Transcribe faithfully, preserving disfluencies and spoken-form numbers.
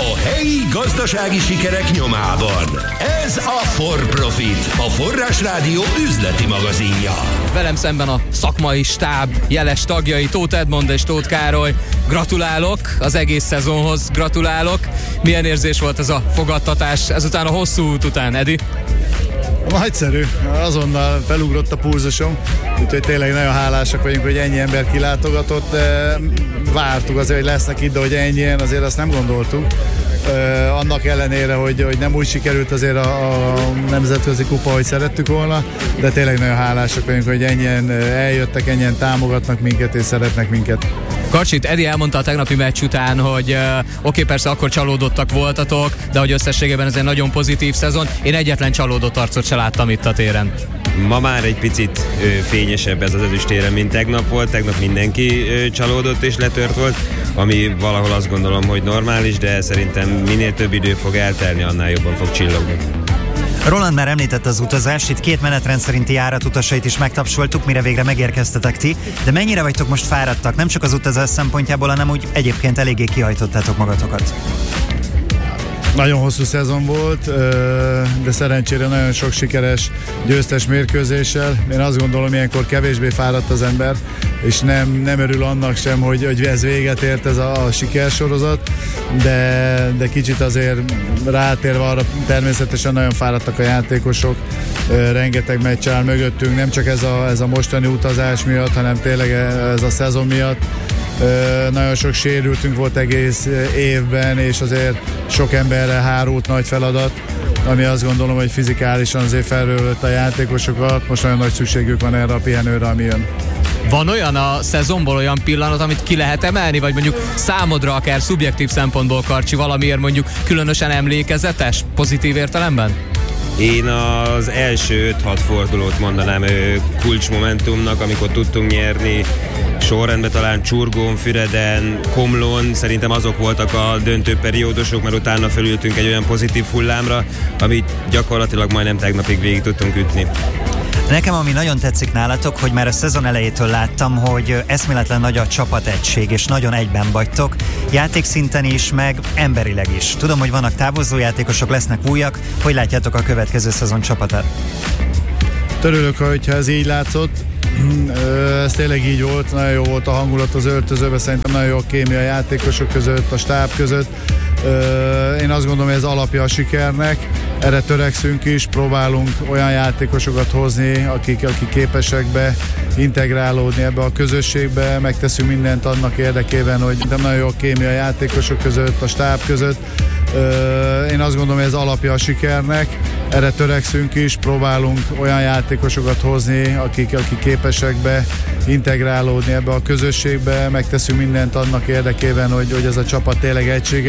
a helyi gazdasági sikerek nyomában. Ez a For Profit, a Forrás Rádió üzleti magazinja. Velem szemben a szakmai stáb jeles tagjai, Tóth Edmond és Tóth Károly. Gratulálok az egész szezonhoz, gratulálok. Milyen érzés volt ez a fogadtatás ezután a hosszú út után, Edi? Nagyszerű, azonnal felugrott a pulzusom, úgyhogy tényleg nagyon hálásak vagyunk, hogy ennyi ember kilátogatott, de vártuk azért, hogy lesznek itt, de hogy ennyien, azért azt nem gondoltuk. Uh, annak ellenére, hogy, hogy nem úgy sikerült azért a, a nemzetközi kupa, hogy szerettük volna, de tényleg nagyon hálásak vagyunk, hogy ennyien eljöttek, ennyien támogatnak minket és szeretnek minket. Karcsit, Edi elmondta a tegnapi meccs után, hogy uh, oké, okay, persze akkor csalódottak voltatok, de hogy összességében ez egy nagyon pozitív szezon. Én egyetlen csalódott arcot se láttam itt a téren. Ma már egy picit ö, fényesebb ez az ezüstéren, mint tegnap volt. Tegnap mindenki ö, csalódott és letört volt, ami valahol azt gondolom, hogy normális, de szerintem minél több idő fog eltelni, annál jobban fog csillogni. Roland már említette az utazást, itt két menetrend szerinti járatutasait is megtapsoltuk, mire végre megérkeztetek ti, de mennyire vagytok most fáradtak, nem csak az utazás szempontjából, hanem úgy egyébként eléggé kihajtottátok magatokat? Nagyon hosszú szezon volt, de szerencsére nagyon sok sikeres győztes mérkőzéssel. Én azt gondolom, ilyenkor kevésbé fáradt az ember, és nem, nem örül annak sem, hogy, hogy ez véget ért ez a, a sikersorozat, de, de kicsit azért rátérve arra, természetesen nagyon fáradtak a játékosok, rengeteg meccs áll mögöttünk, nem csak ez a, ez a mostani utazás miatt, hanem tényleg ez a szezon miatt. Nagyon sok sérültünk volt egész évben, és azért sok emberre hárult nagy feladat, ami azt gondolom, hogy fizikálisan azért felrőlött a játékosokat. Most nagyon nagy szükségük van erre a pihenőre, ami jön. Van olyan a szezonból olyan pillanat, amit ki lehet emelni, vagy mondjuk számodra akár szubjektív szempontból, Karcsi, valamiért mondjuk különösen emlékezetes, pozitív értelemben? Én az első öt-hat fordulót mondanám kulcsmomentumnak, amikor tudtunk nyerni sorrendben, talán Csurgón, Füreden, Komlón, szerintem azok voltak a döntő periódusok, mert utána fölültünk egy olyan pozitív hullámra, amit gyakorlatilag majdnem tegnapig végig tudtunk ütni. Nekem ami nagyon tetszik nálatok, hogy már a szezon elejétől láttam, hogy eszméletlen nagy a csapategység, és nagyon egyben vagytok, játékszinten is, meg emberileg is. Tudom, hogy vannak távozó játékosok, lesznek újak, hogy látjátok a következő szezon csapatát? Örülök, hogyha ez így látszott. Ez tényleg így volt, nagyon jó volt a hangulat az öltözőben, szerintem nagyon jó a kémia a játékosok között, a stáb között. Én azt gondolom, hogy ez alapja a sikernek, erre törekszünk is, próbálunk olyan játékosokat hozni, akik, akik képesek be integrálódni ebbe a közösségbe, megteszünk mindent annak érdekében, hogy nagyon jó a kémia a játékosok között, a stáb között. Én azt gondolom, hogy ez alapja a sikernek, erre törekszünk is, próbálunk olyan játékosokat hozni, akik, akik képesek be integrálódni ebbe a közösségbe, megteszünk mindent annak érdekében, hogy, hogy ez a csapat tényleg egységes.